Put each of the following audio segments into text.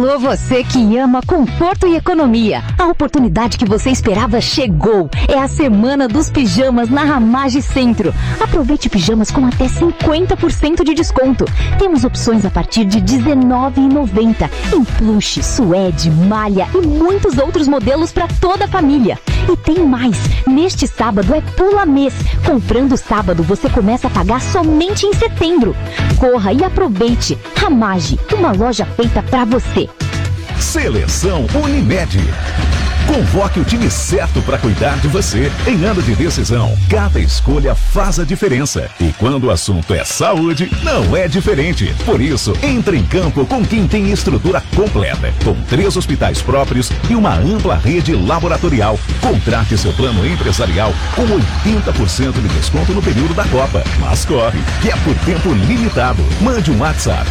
Alô, você que ama conforto e economia. A oportunidade que você esperava chegou. É a Semana dos Pijamas na Ramage Centro. Aproveite pijamas com até 50% de desconto. Temos opções a partir de R$19,90 em plush, suede, malha e muitos outros modelos para toda a família. E tem mais. Neste sábado é Pula Mês. Comprando sábado, você começa a pagar somente em setembro. Corra e aproveite. Ramage, uma loja feita para você. Seleção Unimed. Convoque o time certo para cuidar de você em ano de decisão. Cada escolha faz a diferença. E quando o assunto é saúde, não é diferente. Por isso, entre em campo com quem tem estrutura completa, com 3 hospitais próprios e uma ampla rede laboratorial. Contrate seu plano empresarial com 80% de desconto no período da Copa. Mas corre, que é por tempo limitado. Mande um WhatsApp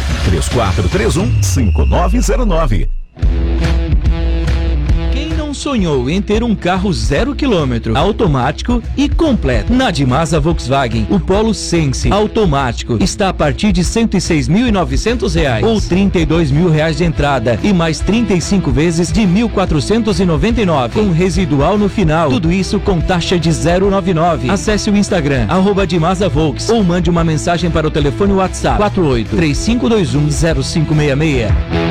3431-5909. Sonhou em ter um carro 0 km, automático e completo. Na Dimasa Volkswagen, o Polo Sense automático está a partir de R$106.900 ou R$32.000 de entrada e mais 35 vezes de R$1.499 com residual no final. Tudo isso com taxa de 0,99. Acesse o Instagram @Dimasa Volks ou mande uma mensagem para o telefone WhatsApp 48-3521-0566.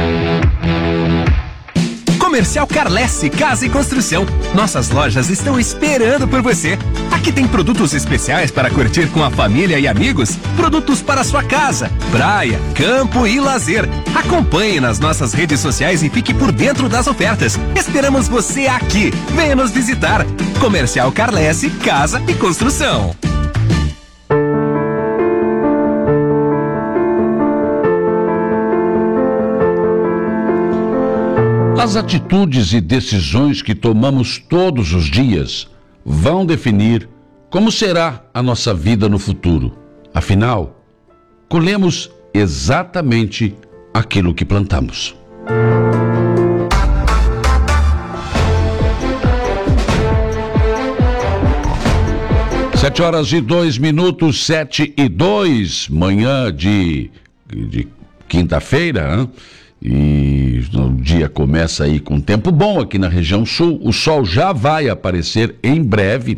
Comercial Carlesse Casa e Construção. Nossas lojas estão esperando por você. Aqui tem produtos especiais para curtir com a família e amigos. Produtos para sua casa, praia, campo e lazer. Acompanhe nas nossas redes sociais e fique por dentro das ofertas. Esperamos você aqui. Venha nos visitar. Comercial Carlesse Casa e Construção. As atitudes e decisões que tomamos todos os dias vão definir como será a nossa vida no futuro. Afinal, colhemos exatamente aquilo que plantamos. Sete horas e 2 minutos, 7:02, manhã de quinta-feira, hein? E o dia começa aí com tempo bom aqui na região sul. O sol já vai aparecer em breve.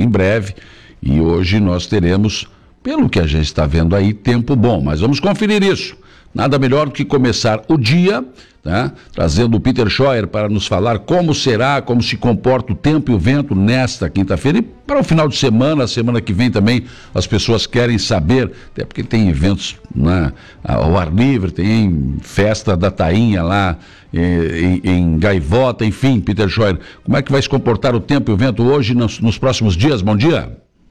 E hoje nós teremos, pelo que a gente está vendo aí, tempo bom. Mas vamos conferir isso. Nada melhor do que começar o dia, tá? Trazendo o Peter Scheuer para nos falar como será, como se comporta o tempo e o vento nesta quinta-feira. E para o final de semana, a semana que vem também, as pessoas querem saber, até porque tem eventos, né, ao ar livre, tem festa da Tainha lá em Gaivota, enfim, Peter Scheuer, como é que vai se comportar o tempo e o vento hoje, nos próximos dias? Bom dia.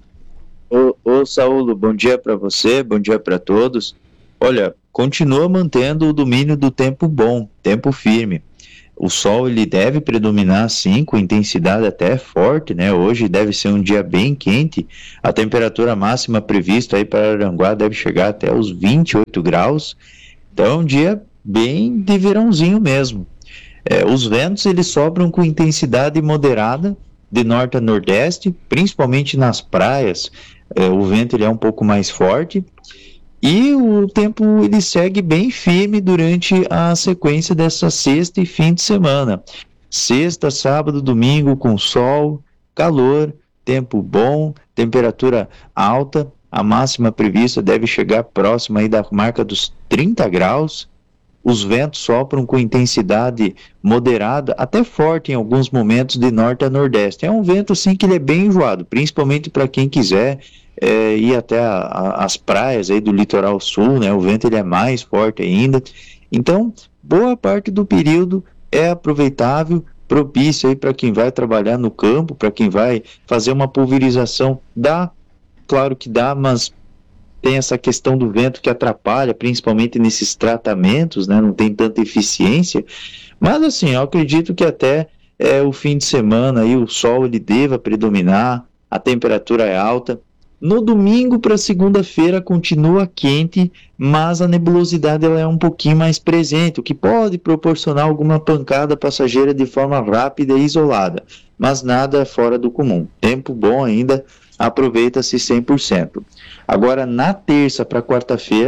Ô Saulo, bom dia para você, bom dia para todos. Olha, continua mantendo o domínio do tempo bom, tempo firme. O sol ele deve predominar sim, com intensidade até forte, né? Hoje deve ser um dia bem quente. A temperatura máxima prevista aí para Aranguá deve chegar até os 28 graus. Então é um dia bem de verãozinho mesmo. Os ventos eles sopram com intensidade moderada de norte a nordeste, principalmente nas praias. O vento ele é um pouco mais forte. E o tempo ele segue bem firme durante a sequência dessa sexta e fim de semana. Sexta, sábado, domingo com sol, calor, tempo bom, temperatura alta. A máxima prevista deve chegar próxima aí da marca dos 30 graus. Os ventos sopram com intensidade moderada, até forte em alguns momentos de norte a nordeste. É um vento assim que ele é bem enjoado, principalmente para quem quiser ir até as praias aí do litoral sul, né? O vento ele é mais forte ainda. Então, boa parte do período é aproveitável, propício aí para quem vai trabalhar no campo, para quem vai fazer uma pulverização. Dá, claro que dá, mas tem essa questão do vento que atrapalha, principalmente nesses tratamentos, né? Não tem tanta eficiência. Mas assim, eu acredito que até o fim de semana aí o sol ele deva predominar, a temperatura é alta. No domingo para segunda-feira continua quente, mas a nebulosidade ela é um pouquinho mais presente, o que pode proporcionar alguma pancada passageira de forma rápida e isolada, mas nada fora do comum. Tempo bom ainda, aproveita-se 100%. Agora, na terça para quarta-feira,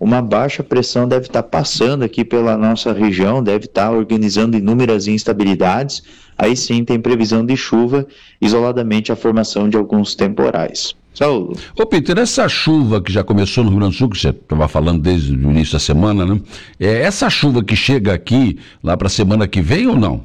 uma baixa pressão deve estar passando aqui pela nossa região, deve estar organizando inúmeras instabilidades. Aí sim tem previsão de chuva, isoladamente a formação de alguns temporais. Saulo. Ô Peter, essa chuva que já começou no Rio Grande do Sul, que você estava falando desde o início da semana, né? Essa chuva que chega aqui, lá para a semana que vem ou não?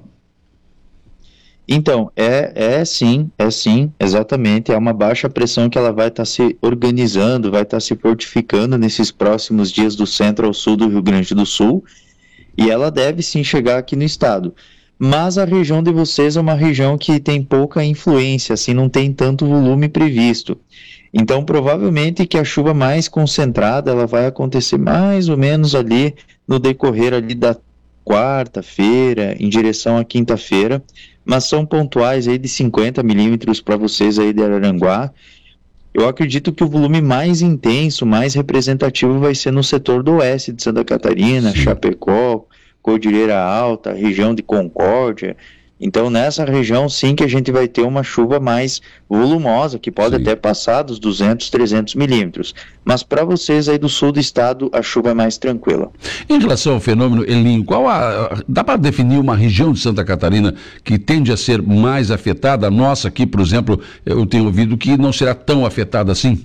Então, é sim, exatamente, é uma baixa pressão que ela vai estar se organizando, vai estar se fortificando nesses próximos dias do centro ao sul do Rio Grande do Sul, e ela deve sim chegar aqui no estado. Mas a região de vocês é uma região que tem pouca influência, assim, não tem tanto volume previsto. Então, provavelmente que a chuva mais concentrada, ela vai acontecer mais ou menos ali no decorrer ali da quarta-feira, em direção à quinta-feira, mas são pontuais aí de 50 milímetros para vocês aí de Araranguá. Eu acredito que o volume mais intenso, mais representativo vai ser no setor do oeste de Santa Catarina, Chapecó, Cordilheira Alta, região de Concórdia. Então nessa região sim que a gente vai ter uma chuva mais volumosa, que pode até passar dos 200, 300 milímetros. Mas para vocês aí do sul do estado, a chuva é mais tranquila. Em relação ao fenômeno El Niño, dá para definir uma região de Santa Catarina que tende a ser mais afetada? A nossa aqui, por exemplo, eu tenho ouvido que não será tão afetada assim.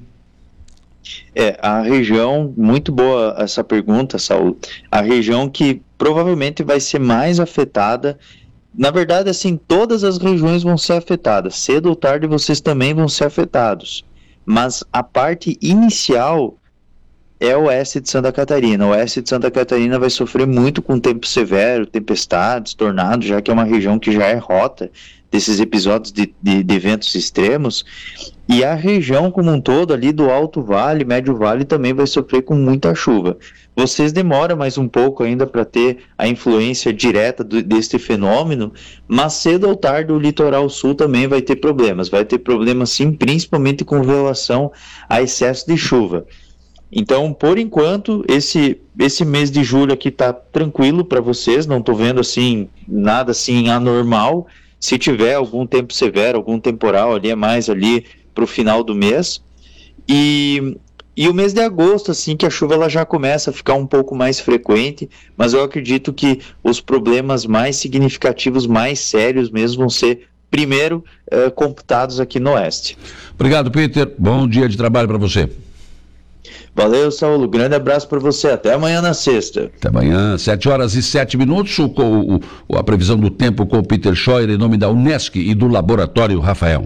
A região, muito boa essa pergunta, Saul. A região que provavelmente vai ser mais afetada, na verdade, assim, todas as regiões vão ser afetadas. Cedo ou tarde vocês também vão ser afetados. Mas a parte inicial é o oeste de Santa Catarina. O oeste de Santa Catarina vai sofrer muito com tempo severo, tempestades, tornados, já que é uma região que já é rota desses episódios de eventos extremos. E a região como um todo, ali do Alto Vale, Médio Vale, também vai sofrer com muita chuva. Vocês demoram mais um pouco ainda para ter a influência direta deste fenômeno, mas cedo ou tarde o litoral sul também vai ter problemas. Vai ter problemas sim, principalmente com relação a excesso de chuva. Então, por enquanto, esse mês de julho aqui está tranquilo para vocês, não estou vendo assim nada assim anormal. Se tiver algum tempo severo, algum temporal ali, é mais ali para o final do mês. E o mês de agosto, assim, que a chuva ela já começa a ficar um pouco mais frequente, mas eu acredito que os problemas mais significativos, mais sérios mesmo, vão ser primeiro computados aqui no oeste. Obrigado, Peter. Bom dia de trabalho para você. Valeu, Saulo. Grande abraço para você. Até amanhã na sexta. Até amanhã, 7h07. A previsão do tempo com o Peter Scheuer, em nome da Unesc e do Laboratório Rafael.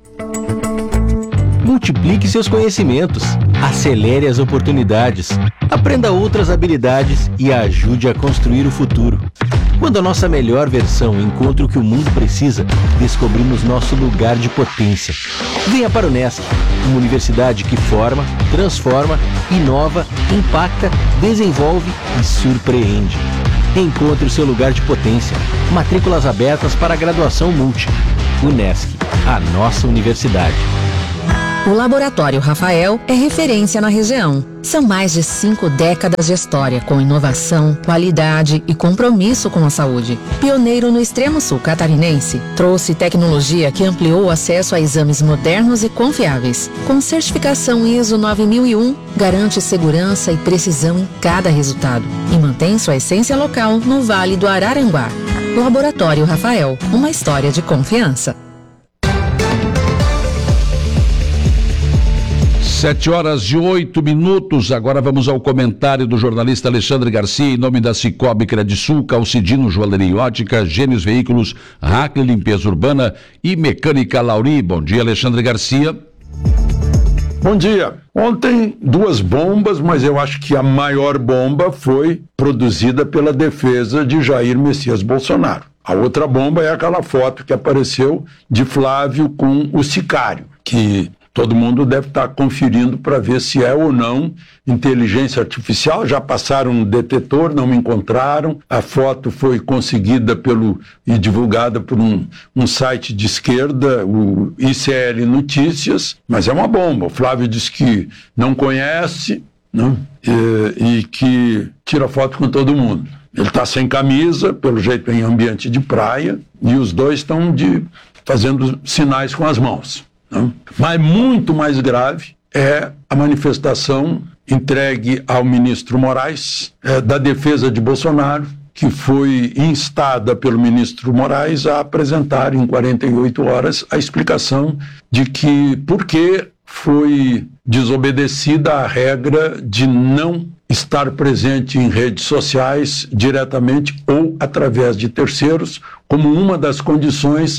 Multiplique seus conhecimentos, acelere as oportunidades, aprenda outras habilidades e ajude a construir o futuro. Quando a nossa melhor versão encontra o que o mundo precisa, descobrimos nosso lugar de potência. Venha para o Unesc, uma universidade que forma, transforma, inova, impacta, desenvolve e surpreende. Encontre o seu lugar de potência. Matrículas abertas para a graduação Multi. Unesc, a nossa universidade. O Laboratório Rafael é referência na região. São mais de 5 décadas de história com inovação, qualidade e compromisso com a saúde. Pioneiro no extremo sul catarinense, trouxe tecnologia que ampliou o acesso a exames modernos e confiáveis. Com certificação ISO 9001, garante segurança e precisão em cada resultado e mantém sua essência local no Vale do Araranguá. Laboratório Rafael, uma história de confiança. 7h08. Agora vamos ao comentário do jornalista Alexandre Garcia, em nome da Cicobi Credisul, Calcidino Joalheria Ótica, Gênios Veículos, Hackley Limpeza Urbana e Mecânica Lauri. Bom dia, Alexandre Garcia. Bom dia. Ontem, 2 bombas, mas eu acho que a maior bomba foi produzida pela defesa de Jair Messias Bolsonaro. A outra bomba é aquela foto que apareceu de Flávio com o sicário, que todo mundo deve estar conferindo para ver se é ou não inteligência artificial. Já passaram um detetor, não encontraram. A foto foi conseguida e divulgada por um site de esquerda, o ICL Notícias, mas é uma bomba. O Flávio disse que não conhece, né? E que tira foto com todo mundo. Ele está sem camisa, pelo jeito em ambiente de praia, e os dois estão fazendo sinais com as mãos. Mas muito mais grave é a manifestação entregue ao ministro Moraes, da defesa de Bolsonaro, que foi instada pelo ministro Moraes a apresentar em 48 horas a explicação de que por que foi desobedecida a regra de não estar presente em redes sociais diretamente ou através de terceiros, como uma das condições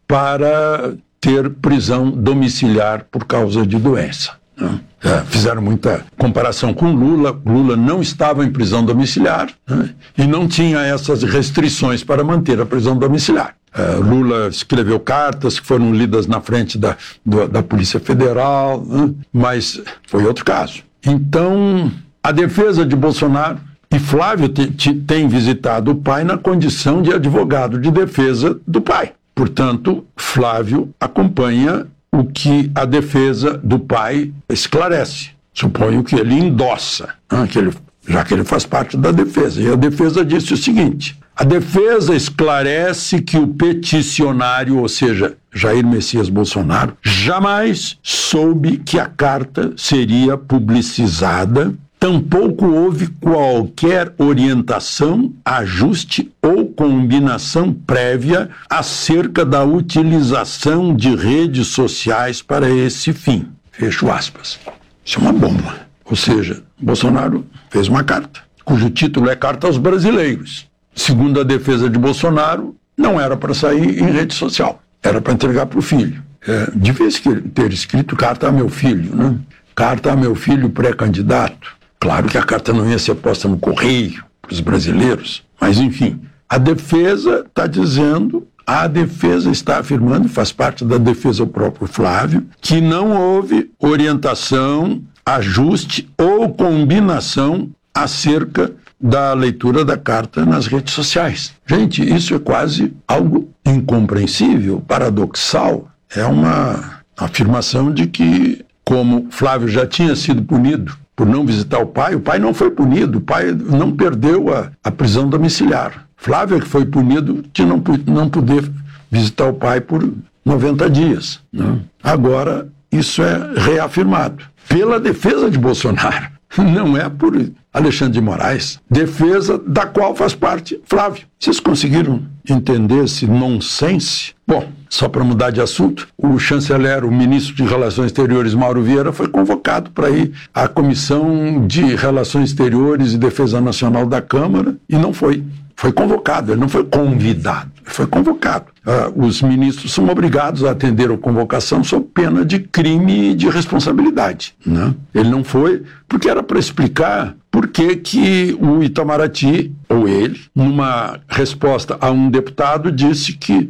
para ter prisão domiciliar por causa de doença. Fizeram muita comparação com Lula. Lula não estava em prisão domiciliar, né? E não tinha essas restrições para manter a prisão domiciliar. Lula escreveu cartas que foram lidas na frente da Polícia Federal, né? Mas foi outro caso. Então, a defesa de Bolsonaro, e Flávio tem visitado o pai na condição de advogado de defesa do pai. Portanto, Flávio acompanha o que a defesa do pai esclarece. Suponho que ele endossa, né, já que ele faz parte da defesa. E a defesa disse o seguinte: a defesa esclarece que o peticionário, ou seja, Jair Messias Bolsonaro, jamais soube que a carta seria publicizada. Tampouco houve qualquer orientação, ajuste ou combinação prévia acerca da utilização de redes sociais para esse fim. Fecho aspas. Isso é uma bomba. Ou seja, Bolsonaro fez uma carta, cujo título é Carta aos Brasileiros. Segundo a defesa de Bolsonaro, não era para sair em rede social, era para entregar para o filho. Devia ter escrito Carta a meu filho, né? Carta a meu filho pré-candidato. Claro que a carta não ia ser posta no correio para os brasileiros, mas enfim, a defesa está dizendo, a defesa está afirmando, faz parte da defesa o próprio Flávio, que não houve orientação, ajuste ou combinação acerca da leitura da carta nas redes sociais. Gente, isso é quase algo incompreensível, paradoxal. É uma afirmação de que, como Flávio já tinha sido punido por não visitar o pai não foi punido, o pai não perdeu a prisão domiciliar. Flávio é que foi punido de não poder visitar o pai por 90 dias. Né? Agora, isso é reafirmado pela defesa de Bolsonaro, não é por Alexandre de Moraes, defesa da qual faz parte Flávio. Vocês conseguiram entender esse nonsense? Bom, só para mudar de assunto, o chanceler, o ministro de Relações Exteriores, Mauro Vieira, foi convocado para ir à Comissão de Relações Exteriores e Defesa Nacional da Câmara e não foi. Foi convocado, ele não foi convidado, foi convocado. Os ministros são obrigados a atender a convocação sob pena de crime de responsabilidade, né? Ele não foi, porque era para explicar por que o Itamaraty, ou ele, numa resposta a um deputado, disse que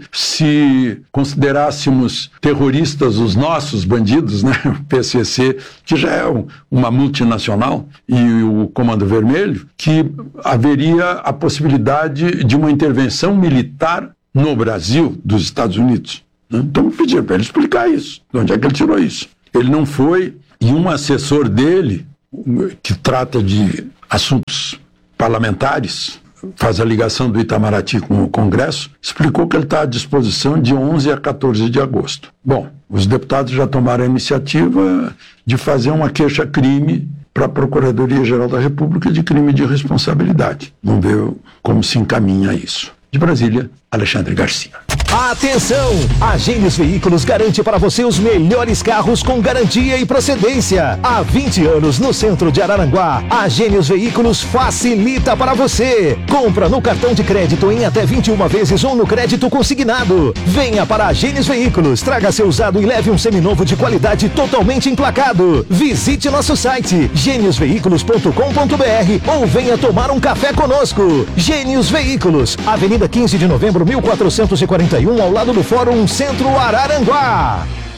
se considerássemos terroristas os nossos bandidos, né, o PCC, que já é uma multinacional, e o Comando Vermelho, que haveria a possibilidade de uma intervenção militar no Brasil dos Estados Unidos. Né? Então pediram para ele explicar isso. De onde é que ele tirou isso? Ele não foi, e um assessor dele, que trata de assuntos parlamentares, faz a ligação do Itamaraty com o Congresso, explicou que ele está à disposição de 11 a 14 de agosto. Bom, os deputados já tomaram a iniciativa de fazer uma queixa-crime para a Procuradoria-Geral da República de crime de responsabilidade. Vamos ver como se encaminha isso. De Brasília, Alexandre Garcia. Atenção! A Gênios Veículos garante para você os melhores carros com garantia e procedência. Há 20 anos no centro de Araranguá, a Gênios Veículos facilita para você. Compra no cartão de crédito em até 21 vezes ou no crédito consignado. Venha para a Gênios Veículos, traga seu usado e leve um seminovo de qualidade totalmente emplacado. Visite nosso site geniosveículos.com.br ou venha tomar um café conosco. Gênios Veículos, Avenida 15 de Novembro, 1441, ao lado do Fórum Centro Araranguá.